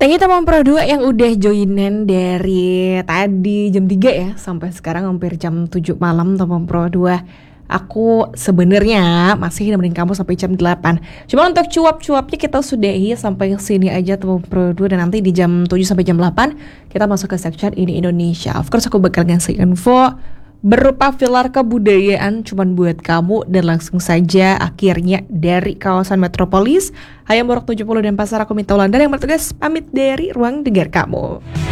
Thank you teman Pro 2 yang udah joinan dari tadi jam 3 ya sampai sekarang hampir jam 7 malam teman Pro 2. Aku sebenarnya masih nemenin kamu sampai jam 8. Cuma untuk cuap-cuapnya kita sudahi sampai sini aja teman Pro 2, dan nanti di jam 7 sampai jam 8 kita masuk ke section ini Indonesia. Of course aku bakal ngasih info berupa pilar kebudayaan cuman buat kamu, dan langsung saja akhirnya dari kawasan metropolis Hayam Borok 70 dan Pasar, aku Mita Wulandari yang bertugas pamit dari ruang dengar kamu.